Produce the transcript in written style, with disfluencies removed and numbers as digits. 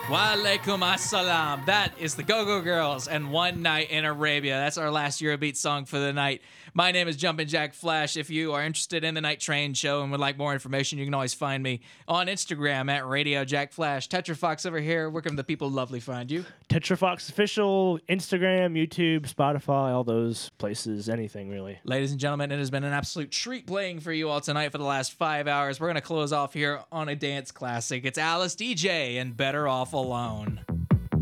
Walaikum assalam. That is the Go-Go Girls and One Night in Arabia. That's our last Eurobeat song for the night. My name is Jumpin' Jack Flash. If you are interested in the Night Train show and would like more information, you can always find me on Instagram at Radio Jack Flash. Tetra Fox over here. Where can the people lovely find you? Tetra Fox Official, Instagram, YouTube, Spotify, all those places, anything really. Ladies and gentlemen, it has been an absolute treat playing for you all tonight for the last 5 hours. We're going to close off here on a dance classic. It's Alice DJ and Better Off Alone.